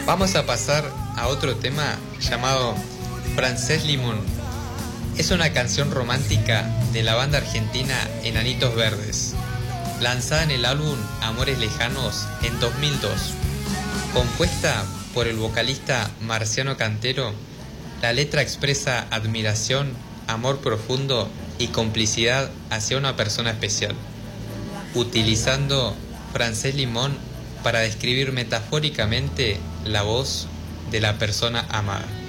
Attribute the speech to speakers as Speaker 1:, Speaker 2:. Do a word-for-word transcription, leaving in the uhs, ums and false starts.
Speaker 1: Vamos a pasar a otro tema llamado Francés Limón. Es una canción romántica de la banda argentina Enanitos Verdes, lanzada en el álbum Amores Lejanos en dos mil dos. Compuesta por el vocalista Marciano Cantero, la letra expresa admiración, amor profundo y complicidad hacia una persona especial, utilizando Francés Limón para describir metafóricamente la voz de la persona amada.